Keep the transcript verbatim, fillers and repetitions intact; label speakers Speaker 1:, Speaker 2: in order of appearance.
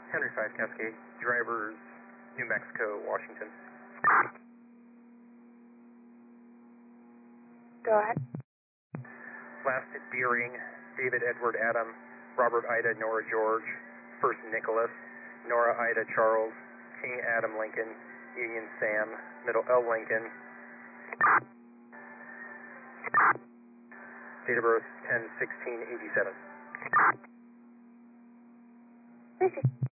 Speaker 1: Henry five Cascade, drivers, New Mexico, Washington.
Speaker 2: Go ahead.
Speaker 1: Last at Deering, David Edward Adam, Robert Ida Nora George, First Nicholas, Nora Ida Charles, King Adam Lincoln, Union Sam, Middle L Lincoln. Date of birth ten sixteen eighty-seven.
Speaker 2: Lucy.